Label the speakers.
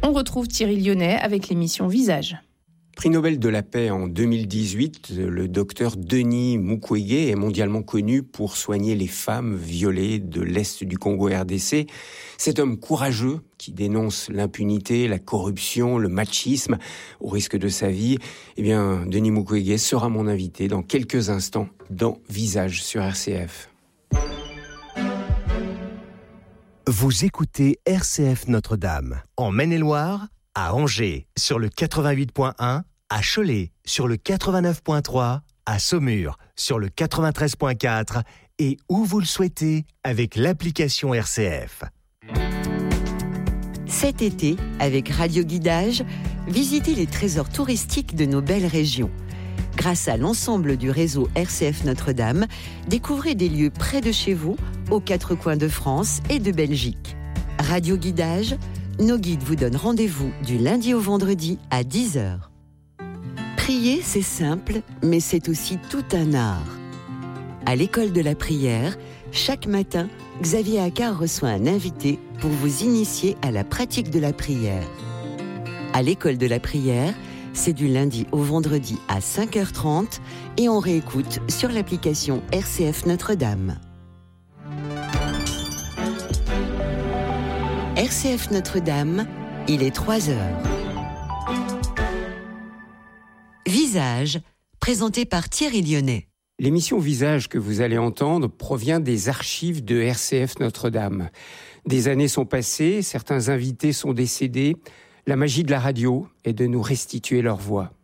Speaker 1: On retrouve Thierry Lyonnais avec l'émission Visage.
Speaker 2: Prix Nobel de la paix en 2018, le docteur Denis Mukwege est mondialement connu pour soigner les femmes violées de l'Est du Congo RDC. Cet homme courageux qui dénonce l'impunité, la corruption, le machisme au risque de sa vie, Denis Mukwege sera mon invité dans quelques instants dans Visage sur RCF.
Speaker 3: Vous écoutez RCF Notre-Dame, en Maine-et-Loire, à Angers, sur le 88.1, à Cholet, sur le 89.3, à Saumur, sur le 93.4 et où vous le souhaitez avec l'application RCF.
Speaker 4: Cet été, avec Radio Guidage, visitez les trésors touristiques de nos belles régions. Grâce à l'ensemble du réseau RCF Notre-Dame, découvrez des lieux près de chez vous, aux quatre coins de France et de Belgique. Radio Guidage, nos guides vous donnent rendez-vous du lundi au vendredi à 10h. Prier, c'est simple, mais c'est aussi tout un art. À l'école de la prière, chaque matin, Xavier Accard reçoit un invité pour vous initier à la pratique de la prière. À l'école de la prière, c'est du lundi au vendredi à 5h30 et on réécoute sur l'application RCF Notre-Dame. RCF Notre-Dame, il est 3h. Visage, présenté par Thierry Lyonnais.
Speaker 2: L'émission Visage que vous allez entendre provient des archives de RCF Notre-Dame. Des années sont passées, certains invités sont décédés. La magie de la radio est de nous restituer leur voix.